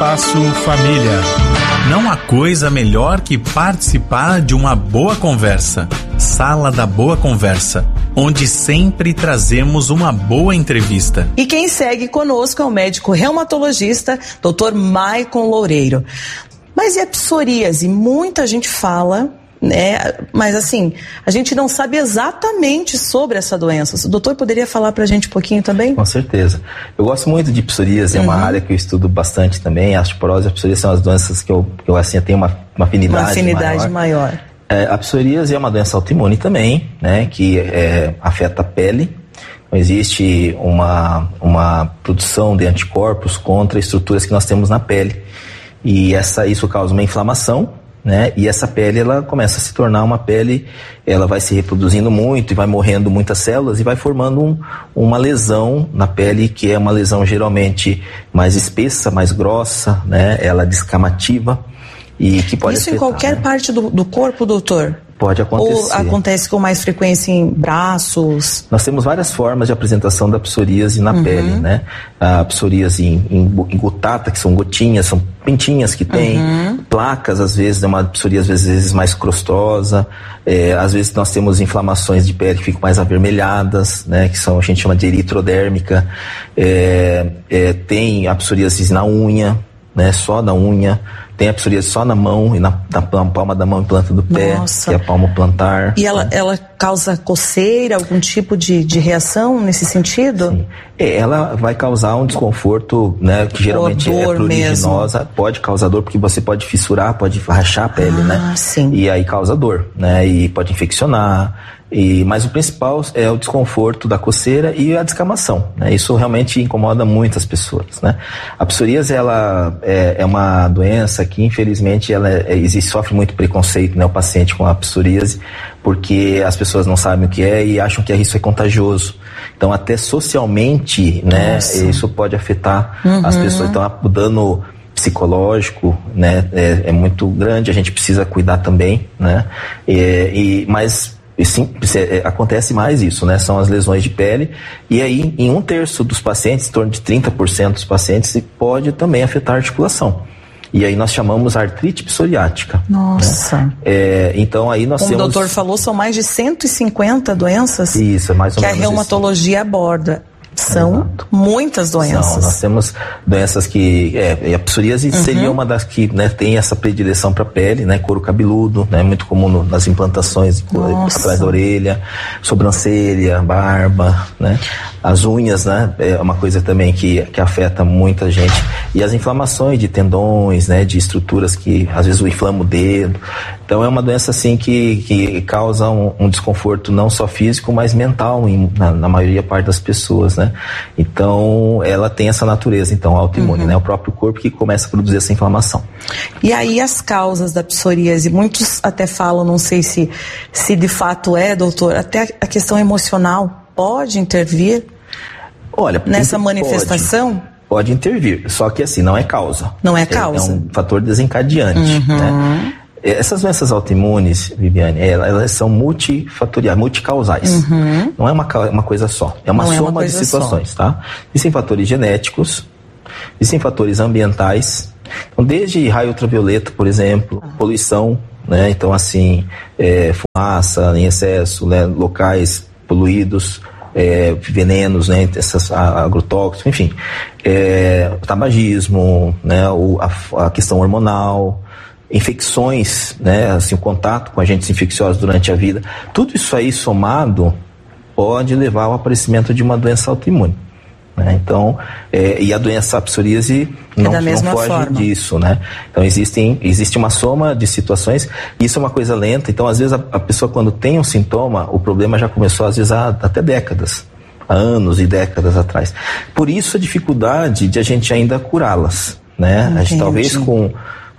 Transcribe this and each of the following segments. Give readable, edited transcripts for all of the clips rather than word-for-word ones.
Espaço Família. Não há coisa melhor que participar de uma boa conversa. Sala da Boa Conversa, onde sempre trazemos uma boa entrevista. E quem segue conosco é o médico reumatologista, Dr. Maicon Loureiro. Mas e a psoríase? Muita gente fala, né? Mas assim, a gente não sabe exatamente sobre essa doença. O doutor poderia falar pra gente um pouquinho também? Com certeza. Eu gosto muito de psoríase, é uma área que eu estudo bastante também. A osteoporose e a psoríase são as doenças que eu assim, tenho uma afinidade maior. A psoríase é uma doença autoimune também, né? Que afeta a pele. Então, existe uma produção de anticorpos contra estruturas que nós temos na pele. E isso causa uma inflamação, né? E essa pele, ela começa a se tornar uma pele, ela vai se reproduzindo muito e vai morrendo muitas células e vai formando uma lesão na pele, que é uma lesão geralmente mais espessa, mais grossa, né? Ela é descamativa e que pode Isso afetar, em qualquer parte do corpo, doutor? Pode acontecer. Ou acontece com mais frequência em braços? Nós temos várias formas de apresentação da psoríase na pele, né? A psoríase em gutata, que são gotinhas, são pintinhas que tem, placas, às vezes, é uma psoríase às vezes mais crostosa, às vezes nós temos inflamações de pele que ficam mais avermelhadas, né? Que a gente chama de eritrodérmica, tem a psoríase na unha, né? Só na unha. Tem a psoríase só na mão e na palma da mão e planta do pé, que é a palma plantar. E ela causa coceira, algum tipo de reação nesse sentido? Sim. Ela vai causar um desconforto, né, que geralmente é pruriginosa, mesmo. Pode causar dor, porque você pode fissurar, pode rachar a pele, né? Sim. E aí causa dor, né? E pode infeccionar. Mas o principal é o desconforto da coceira e a descamação, né? Isso realmente incomoda muitas pessoas, né? A psoríase, ela é uma doença que, infelizmente, sofre muito preconceito, né? O paciente com a psoríase, porque as pessoas não sabem o que é e acham que isso é contagioso. Então, até socialmente, né? Isso pode afetar as pessoas. Então, o dano psicológico, né? É muito grande, a gente precisa cuidar também, né? Mas sim, acontece mais isso, né? São as lesões de pele, e aí em 1/3 dos pacientes, em torno de 30% dos pacientes, pode também afetar a articulação. E aí nós chamamos artrite psoriática. Nossa! Né? Então aí nós Como temos... o doutor falou, são mais de 150 doenças isso, é mais ou menos que a reumatologia aborda. São muitas doenças. Nós temos doenças que... a psoríase seria uma das que, né, tem essa predileção para a pele, né? Couro cabeludo, né? Muito comum nas implantações atrás da orelha, sobrancelha, barba, né? As unhas, né? É uma coisa também que afeta muita gente. E as inflamações de tendões, né? De estruturas que às vezes inflama o dedo. Então é uma doença assim que causa um desconforto não só físico, mas mental na maioria parte das pessoas, né? Então ela tem essa natureza, então, autoimune, né? O próprio corpo que começa a produzir essa inflamação. E aí as causas da psoríase, muitos até falam, não sei se de fato doutor, até a questão emocional pode intervir? Olha, nessa manifestação? Pode intervir, só que assim, não é causa. Não é causa. É um fator desencadeante, né? Essas doenças autoimunes, Viviane, elas são multifatoriais, multicausais. Não é uma coisa só, é uma soma de situações, tá? Existem fatores genéticos, existem fatores ambientais, então desde raio ultravioleta, por exemplo, poluição, né? Então assim, fumaça em excesso, né? Locais poluídos, venenos, né? Agrotóxicos, enfim, tabagismo, né? A questão hormonal, infecções, né? Assim, o contato com agentes infecciosos durante a vida, tudo isso aí somado pode levar ao aparecimento de uma doença autoimune, né? Então, e a doença psoríase não foge disso, né? Então existe uma soma de situações, isso é uma coisa lenta, então às vezes a pessoa quando tem um sintoma, o problema já começou às vezes há até décadas, há anos e décadas atrás. Por isso a dificuldade de a gente ainda curá-las, né? Entendi. A gente talvez com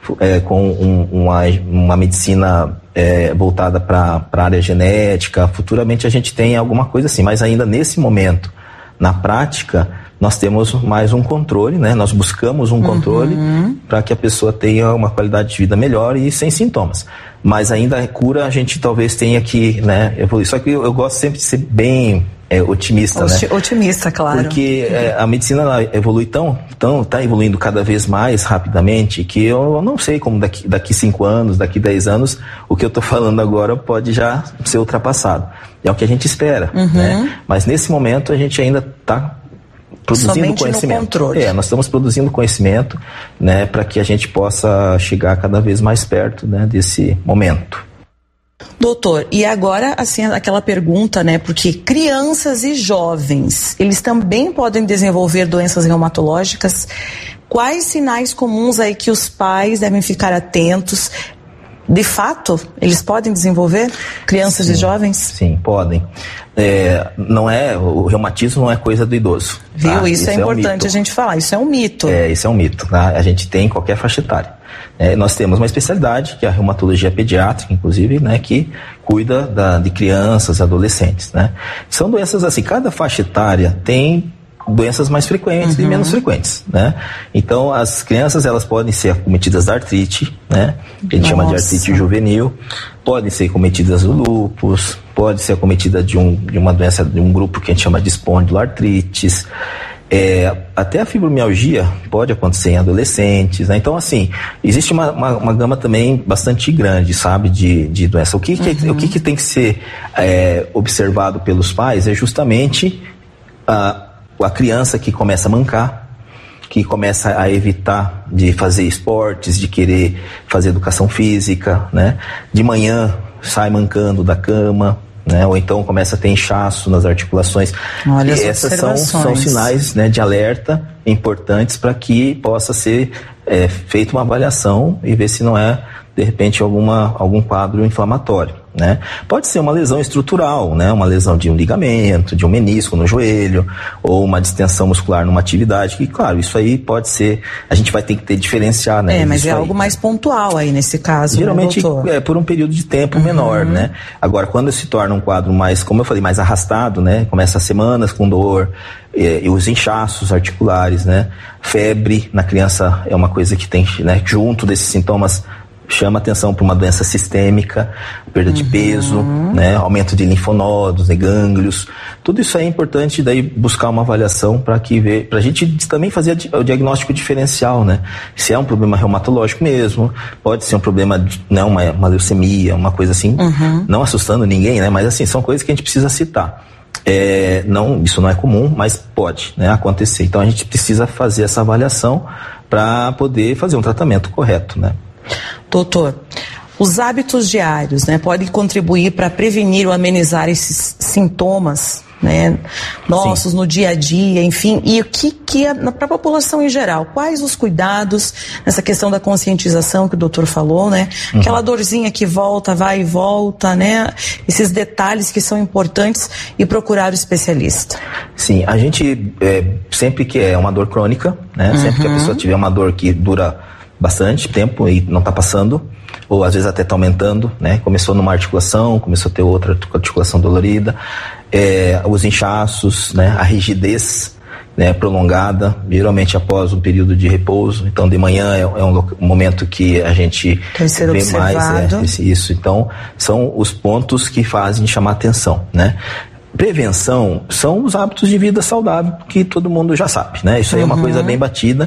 uma medicina voltada para a área genética, futuramente a gente tem alguma coisa assim, mas ainda nesse momento, na prática, nós temos mais um controle, né? Nós buscamos um controle para que a pessoa tenha uma qualidade de vida melhor e sem sintomas. Mas ainda a cura a gente talvez tenha que, né, evoluir. Só que eu gosto sempre de ser bem otimista, né? Otimista, claro. Porque a medicina ela evolui tá evoluindo cada vez mais rapidamente, que eu não sei como daqui 5 anos, daqui 10 anos, o que eu estou falando agora pode já ser ultrapassado. É o que a gente espera, né? Mas nesse momento a gente ainda está produzindo somente conhecimento. No controle. Nós estamos produzindo conhecimento, né, para que a gente possa chegar cada vez mais perto, né, desse momento. Doutor, e agora, assim, aquela pergunta, né, porque crianças e jovens, eles também podem desenvolver doenças reumatológicas? Quais sinais comuns aí que os pais devem ficar atentos? De fato, eles podem desenvolver? Crianças e jovens? Sim, podem. O reumatismo não é coisa do idoso. Viu? Tá? Isso é importante a gente falar. Isso é um mito. Isso é um mito. Tá? A gente tem em qualquer faixa etária. Nós temos uma especialidade, que é a reumatologia pediátrica, inclusive, né, que cuida de crianças, adolescentes. Né? São doenças assim, cada faixa etária tem doenças mais frequentes e menos frequentes, né? Então, as crianças, elas podem ser acometidas da artrite, né? Que a gente chama de artrite juvenil, podem ser acometidas do lúpus, pode ser acometida de uma doença, de um grupo que a gente chama de espondiloartrites, até a fibromialgia pode acontecer em adolescentes, né? Então, assim, existe uma gama também bastante grande, sabe, de doença. O que tem que ser observado pelos pais é justamente a criança que começa a mancar, que começa a evitar de fazer esportes, de querer fazer educação física, né? De manhã sai mancando da cama, né? Ou então começa a ter inchaço nas articulações. Olha, e essas são sinais, né, de alerta importantes para que possa ser feita uma avaliação e ver se não é, de repente, algum quadro inflamatório, né? Pode ser uma lesão estrutural, né? Uma lesão de um ligamento, de um menisco no joelho, ou uma distensão muscular numa atividade, que, claro, isso aí pode ser, a gente vai ter que diferenciar, né? Mas algo mais pontual aí nesse caso, geralmente, né, doutor? Por um período de tempo menor, né? Agora, quando se torna um quadro mais, como eu falei, mais arrastado, né? Começa semanas com dor, e os inchaços articulares, né? Febre na criança é uma coisa que tem, né? Junto desses sintomas, chama atenção para uma doença sistêmica, perda de peso, né, aumento de linfonodos, de gânglios. Tudo isso é importante daí buscar uma avaliação para a gente também fazer o diagnóstico diferencial, né? Se é um problema reumatológico mesmo, pode ser um problema, né, uma leucemia, uma coisa assim, não assustando ninguém, né? Mas assim, são coisas que a gente precisa citar. Isso não é comum, mas pode, né, acontecer. Então a gente precisa fazer essa avaliação para poder fazer um tratamento correto, né? Doutor, os hábitos diários, né, podem contribuir para prevenir ou amenizar esses sintomas, né, nossos no dia a dia, enfim, e o que para a população em geral, quais os cuidados nessa questão da conscientização que o doutor falou, né, aquela dorzinha que volta, vai e volta, né, esses detalhes que são importantes e procurar o especialista. Sim, a gente sempre que é uma dor crônica, né, sempre que a pessoa tiver uma dor que dura bastante tempo e não está passando, ou às vezes até está aumentando, né? Começou numa articulação, começou a ter outra articulação dolorida, os inchaços, né? A rigidez, né, prolongada, geralmente após um período de repouso. Então, de manhã é um momento que a gente vê mais isso. Então, são os pontos que fazem chamar atenção, né? Prevenção são os hábitos de vida saudável que todo mundo já sabe, né? Isso aí é uma coisa bem batida.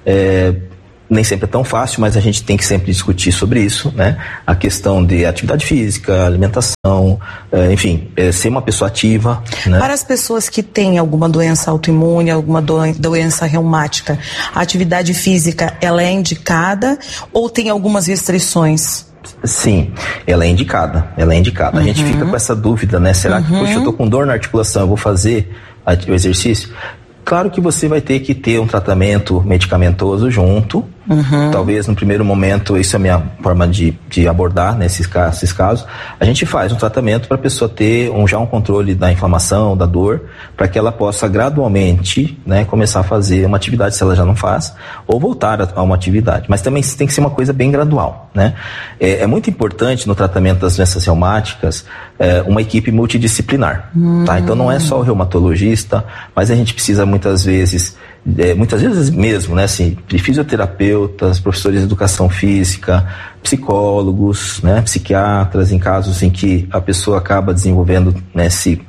Nem sempre é tão fácil, mas a gente tem que sempre discutir sobre isso, né? A questão de atividade física, alimentação, enfim, ser uma pessoa ativa, né? Para as pessoas que têm alguma doença autoimune, alguma doença reumática, a atividade física, ela é indicada ou tem algumas restrições? Sim, ela é indicada. A gente fica com essa dúvida, né? Será que, poxa, eu tô com dor na articulação, eu vou fazer o exercício? Claro que você vai ter que ter um tratamento medicamentoso junto. Talvez no primeiro momento, isso é a minha forma de abordar, né, esses casos. A gente faz um tratamento para a pessoa ter já um controle da inflamação, da dor, para que ela possa gradualmente, né, começar a fazer uma atividade, se ela já não faz, ou voltar a uma atividade. Mas também tem que ser uma coisa bem gradual, né? É muito importante no tratamento das doenças reumáticas uma equipe multidisciplinar, tá? Então não é só o reumatologista, mas a gente precisa muitas vezes muitas vezes mesmo, né, assim, de fisioterapeutas, professores de educação física, psicólogos, né, psiquiatras, em casos em que a pessoa acaba desenvolvendo, né,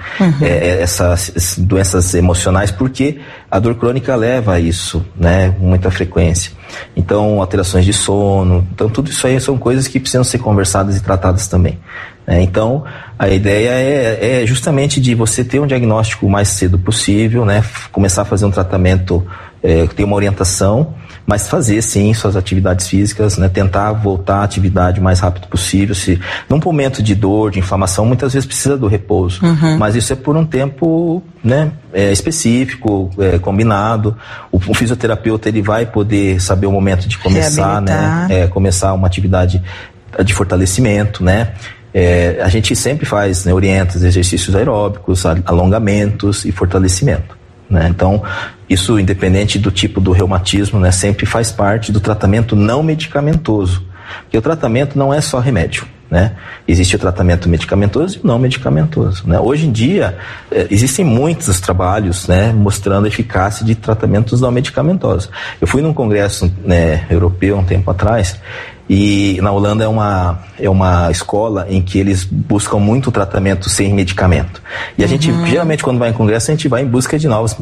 essas doenças emocionais, porque a dor crônica leva a isso, né, com muita frequência. Então, alterações de sono, então tudo isso aí são coisas que precisam ser conversadas e tratadas também. Então, a ideia é justamente de você ter um diagnóstico o mais cedo possível, né, começar a fazer um tratamento, ter uma orientação, mas fazer sim suas atividades físicas, né, tentar voltar à atividade o mais rápido possível. Se num momento de dor, de inflamação, muitas vezes precisa do repouso, mas isso é por um tempo, né, específico, combinado. O fisioterapeuta ele vai poder saber o momento de começar, né, começar uma atividade de fortalecimento, né. A gente sempre faz, né, orienta exercícios aeróbicos, alongamentos e fortalecimento, né? Então, isso independente do tipo do reumatismo, né, sempre faz parte do tratamento não medicamentoso, porque o tratamento não é só remédio, né? Existe o tratamento medicamentoso e o não medicamentoso, né? Hoje em dia, existem muitos trabalhos, né, mostrando a eficácia de tratamentos não medicamentosos. Eu fui num congresso, né, europeu um tempo atrás, e na Holanda é uma escola em que eles buscam muito tratamento sem medicamento. E a gente, geralmente, quando vai em congresso, a gente vai em busca de novas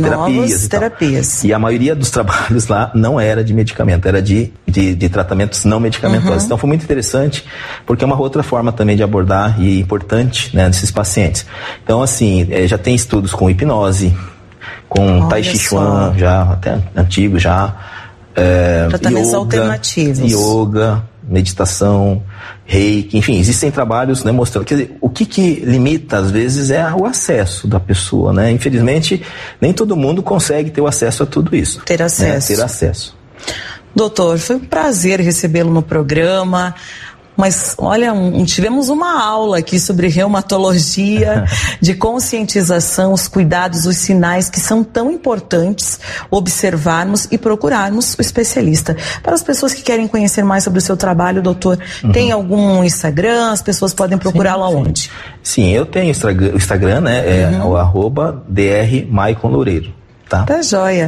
terapias. E a maioria dos trabalhos lá não era de medicamento, era de tratamentos não medicamentosos. Então foi muito interessante, porque é uma outra forma também de abordar e importante, né, desses pacientes. Então, assim, já tem estudos com hipnose, com Tai Chi Chuan, já até antigo já. Tratamentos alternativos. Yoga, meditação, reiki, enfim, existem trabalhos, né, mostrando. Quer dizer, o que limita às vezes é o acesso da pessoa, né? Infelizmente, nem todo mundo consegue ter o acesso a tudo isso. Ter acesso. Né? Ter acesso. Doutor, foi um prazer recebê-lo no programa. Mas, olha, tivemos uma aula aqui sobre reumatologia, de conscientização, os cuidados, os sinais que são tão importantes observarmos e procurarmos o especialista. Para as pessoas que querem conhecer mais sobre o seu trabalho, doutor, tem algum Instagram? As pessoas podem procurá-lo aonde? Sim, eu tenho o Instagram, né? O @Dr. Maicon Loureiro. Tá Joia.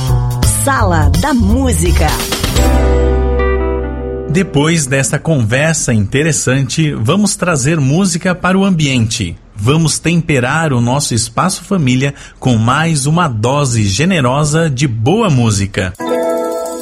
Sala da Música. Depois desta conversa interessante, vamos trazer música para o ambiente. Vamos temperar o nosso espaço família com mais uma dose generosa de boa música.